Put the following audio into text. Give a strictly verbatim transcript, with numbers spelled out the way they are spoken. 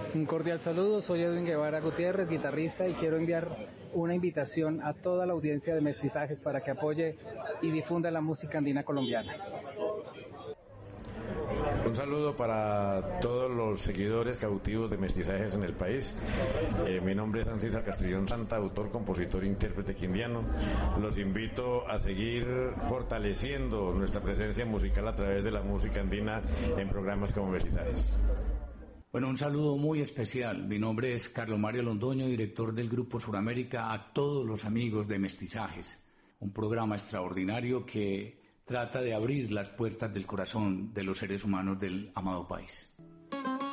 Un cordial saludo, soy Edwin Guevara Gutiérrez, guitarrista, y quiero enviar una invitación a toda la audiencia de Mestizajes para que apoye y difunda la música andina colombiana. Un saludo para todos los seguidores cautivos de Mestizajes en el país. Eh, mi nombre es Ancísar Castrillón Santa, autor, compositor e intérprete quindiano. Los invito a seguir fortaleciendo nuestra presencia musical a través de la música andina en programas como Mestizajes. Bueno, un saludo muy especial. Mi nombre es Carlos Mario Londoño, director del Grupo Suramérica, a todos los amigos de Mestizajes. Un programa extraordinario que trata de abrir las puertas del corazón de los seres humanos del amado país.